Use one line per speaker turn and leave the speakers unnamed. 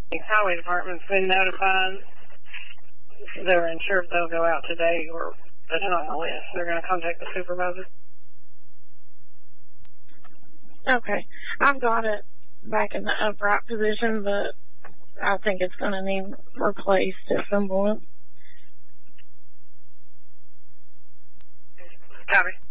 The highway department's been notified. They're insured they'll go out today, or it's not on the list. They're going to contact the supervisor.
Okay. I've got it back in the upright position, but I think it's going to need replaced at some point.
Copy.